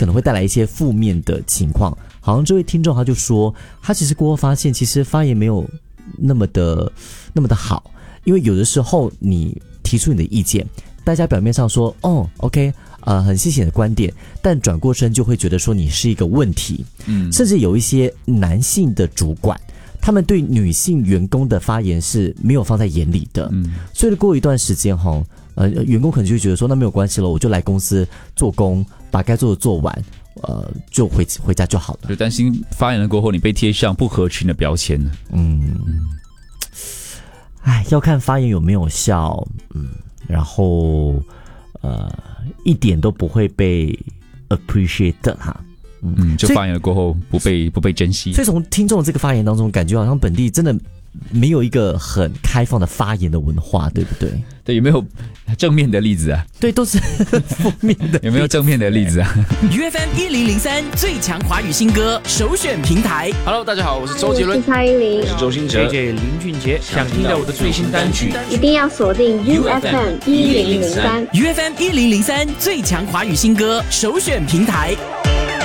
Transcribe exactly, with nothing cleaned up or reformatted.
可能会带来一些负面的情况。好像这位听众他就说，他其实过后发现，其实发言没有那么的那么的好，因为有的时候你提出你的意见，大家表面上说哦 OK 呃很谢谢你的观点，但转过身就会觉得说你是一个问题。嗯，甚至有一些男性的主管，他们对女性员工的发言是没有放在眼里的。嗯，所以过一段时间哈，呃员工可能就会觉得说那没有关系了，我就来公司做工，把该做的做完。呃，就回回家就好了。 就担心发言了过后，你被贴上不合群的标签。 嗯，哎，要看发言有没有效。嗯，然后呃，一点都不会被 appreciate 哈。 嗯，就发言了过后不被不被珍惜。 所以从听众这个发言当中，感觉好像本地真的没有一个很开放的发言的文化，对不对？ 对，有没有正面的例子啊？ 对，都是负面的。 有没有正面的例子啊 ？U F M 一零零三最强华语新歌首选平台。 Hello， 大家好，我是周杰伦， 我是蔡依林， 我是周兴哲 ，J J 林俊杰。想听到我的最新单曲， 一定要锁定 U F M 一零零三。 U F M 一零零三最强华语新歌首选平台。